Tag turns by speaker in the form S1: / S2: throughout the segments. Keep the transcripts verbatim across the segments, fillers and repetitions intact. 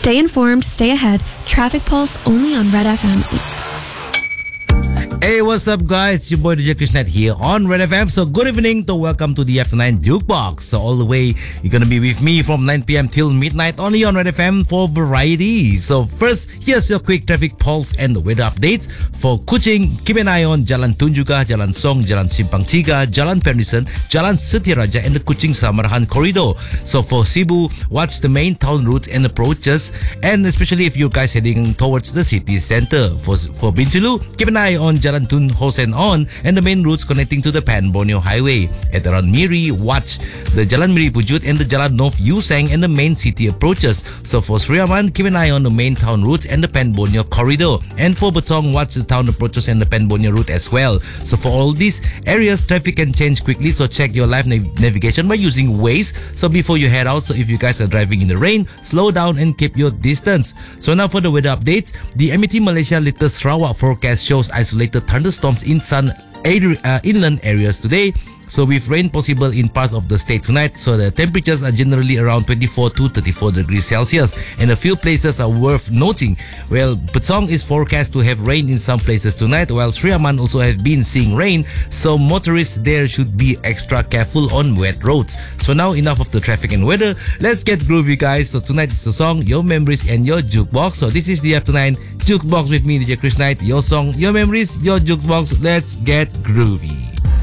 S1: Stay informed, stay ahead. Traffic Pulse only on Red F M.
S2: Hey, what's up, guys? It's your boy D J Krishnet here on Red F M. So, good evening to welcome to the After nine Jukebox. So, all the way, you're gonna be with me from nine p.m. till midnight only on Red F M for variety. So, first, here's your quick traffic pulse and weather updates. For Kuching, keep an eye on Jalan Tunjukah, Jalan Song, Jalan Simpang Tiga, Jalan Penrisen, Jalan Setiaraja, and the Kuching Samarahan corridor. So, for Cebu, watch the main town routes and approaches, and especially if you guys heading towards the city center. For, for Bintulu, keep an eye on Jalan Tun Hosen On and the main routes connecting to the Pan Borneo Highway. At around Miri, watch the Jalan Miri Pujut and the Jalan Nov Yuseng and the main city approaches. So for Sriaman, keep an eye on the main town routes and the Pan Borneo corridor. And for Betong, watch the town approaches and the Pan Borneo route as well. So for all these areas, traffic can change quickly, so check your live nav- navigation by using Waze. So before you head out, so if you guys are driving in the rain, slow down and keep your distance. So now for the weather update, the M E T Malaysia latest Sarawak forecast shows isolated thunderstorms in some uh, inland areas today. So with rain possible in parts of the state tonight, so the temperatures are generally around twenty-four to thirty-four degrees Celsius, and a few places are worth noting. Well, Betong is forecast to have rain in some places tonight, while Sriaman also has been seeing rain, so motorists there should be extra careful on wet roads. So now enough of the traffic and weather, let's get groovy, guys. So tonight is the song, your memories and your jukebox. So this is the After nine Jukebox with me, D J Krishnet. Your song, your memories, your jukebox. Let's get groovy.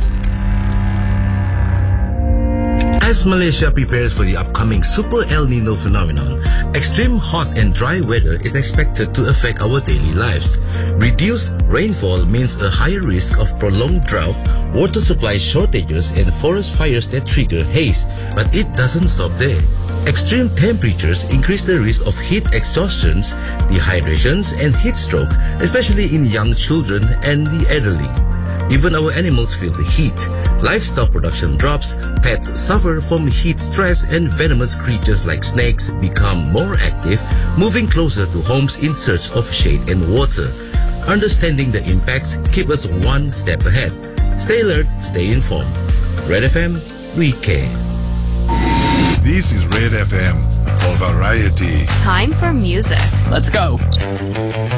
S2: As Malaysia prepares for the upcoming Super El Nino phenomenon, extreme hot and dry weather is expected to affect our daily lives. Reduced rainfall means a higher risk of prolonged drought, water supply shortages, and forest fires that trigger haze. But it doesn't stop there. Extreme temperatures increase the risk of heat exhaustions, dehydrations, and heat stroke, especially in young children and the elderly. Even our animals feel the heat. Livestock production drops, pets suffer from heat stress, and venomous creatures like snakes become more active, moving closer to homes in search of shade and water. Understanding the impacts keep us one step ahead. Stay alert, stay informed. Red F M, we care.
S3: This is Red F M for variety.
S1: Time for music.
S4: Let's go.